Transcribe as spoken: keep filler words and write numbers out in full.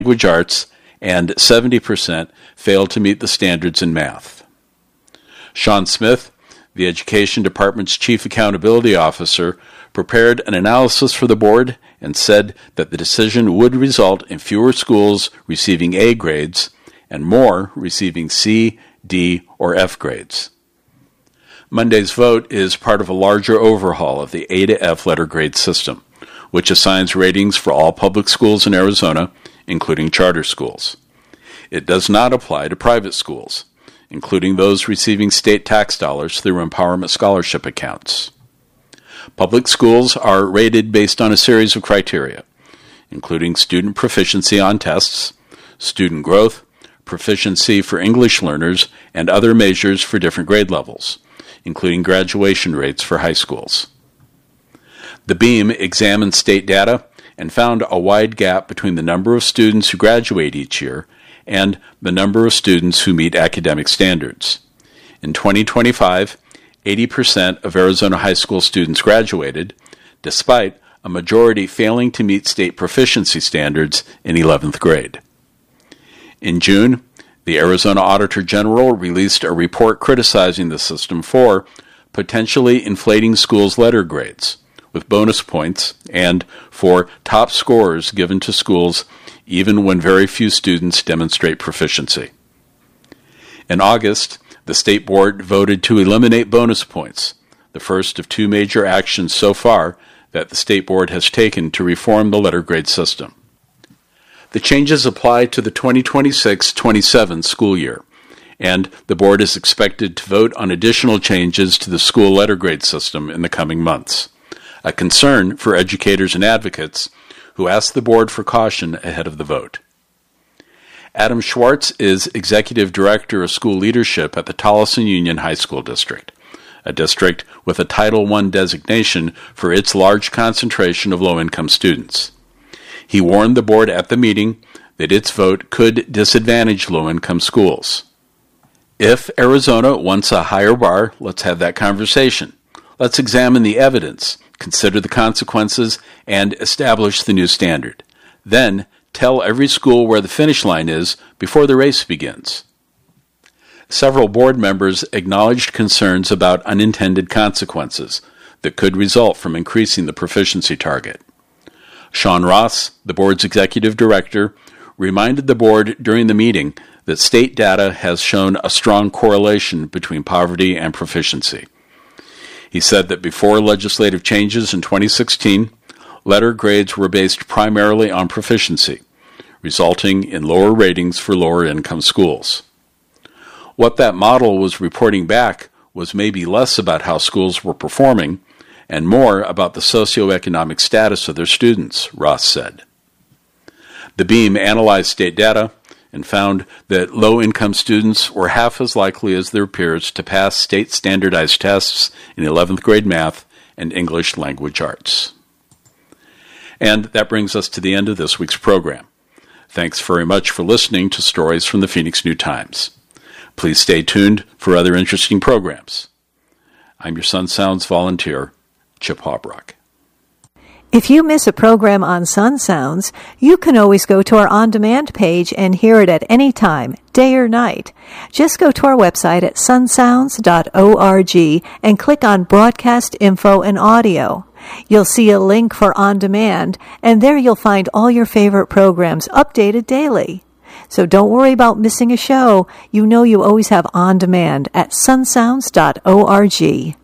language arts, and seventy percent failed to meet the standards in math. Sean Smith, the Education Department's Chief Accountability Officer, prepared an analysis for the board and said that the decision would result in fewer schools receiving A grades and more receiving C, D, or F grades. Monday's vote is part of a larger overhaul of the A to F letter grade system, which assigns ratings for all public schools in Arizona, including charter schools. It does not apply to private schools, including those receiving state tax dollars through empowerment scholarship accounts. Public schools are rated based on a series of criteria, including student proficiency on tests, student growth, proficiency for English learners, and other measures for different grade levels, including graduation rates for high schools. The Beam examined state data and found a wide gap between the number of students who graduate each year and the number of students who meet academic standards. In twenty twenty-five, eighty percent of Arizona high school students graduated, despite a majority failing to meet state proficiency standards in eleventh grade. In June, the Arizona Auditor General released a report criticizing the system for potentially inflating schools' letter grades with bonus points and for top scores given to schools even when very few students demonstrate proficiency. In August, the state board voted to eliminate bonus points, the first of two major actions so far that the state board has taken to reform the letter grade system. The changes apply to the twenty twenty-six twenty-seven school year, and the board is expected to vote on additional changes to the school letter grade system in the coming months, a concern for educators and advocates who asked the board for caution ahead of the vote. Adam Schwartz is Executive Director of School Leadership at the Tolleson Union High School District, a district with a Title one designation for its large concentration of low-income students. He warned the board at the meeting that its vote could disadvantage low-income schools. If Arizona wants a higher bar, let's have that conversation. Let's examine the evidence, consider the consequences, and establish the new standard. Then, tell every school where the finish line is before the race begins. Several board members acknowledged concerns about unintended consequences that could result from increasing the proficiency target. Sean Ross, the board's executive director, reminded the board during the meeting that state data has shown a strong correlation between poverty and proficiency. He said that before legislative changes in twenty sixteen, letter grades were based primarily on proficiency, resulting in lower ratings for lower-income schools. What that model was reporting back was maybe less about how schools were performing and more about the socioeconomic status of their students, Ross said. The Beam analyzed state data and found that low-income students were half as likely as their peers to pass state standardized tests in eleventh grade math and English language arts. And that brings us to the end of this week's program. Thanks very much for listening to Stories from the Phoenix New-Times. Please stay tuned for other interesting programs. I'm your Sun Sounds volunteer, Chip Hobrock. If you miss a program on Sun Sounds, you can always go to our on-demand page and hear it at any time, day or night. Just go to our website at sun sounds dot org and click on Broadcast Info and Audio. You'll see a link for On Demand, and there you'll find all your favorite programs updated daily. So don't worry about missing a show. You know you always have On Demand at sun sounds dot org.